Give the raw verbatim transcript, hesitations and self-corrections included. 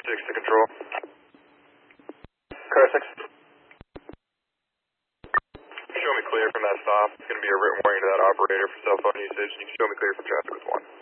six to control. Car six. Show me clear from that stop. It's going to be a written warning to that operator for cell phone usage. You can show me clear from traffic with one.